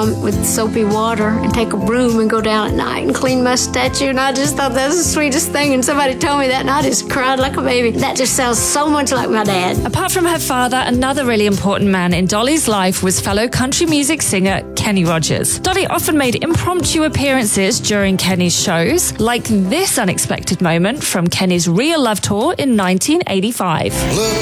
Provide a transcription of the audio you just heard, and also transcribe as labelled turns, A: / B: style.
A: come with soapy water and take a broom and go down at night and clean my statue. And I just thought that was the sweetest thing. And somebody told me that, and I just cried like a baby. That just sounds so much like my dad.
B: Apart from her father, another really important man in Dolly's life was fellow country music singer Kenny Rogers. Dolly often made impromptu appearances during Kenny's shows, like this unexpected moment from Kenny's Real Love Tour in 1985.